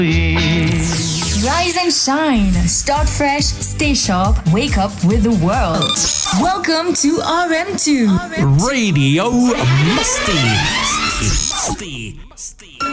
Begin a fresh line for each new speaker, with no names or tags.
Rise and shine. Start fresh, stay sharp, wake up with the world. Welcome to RM2
Radio Musty.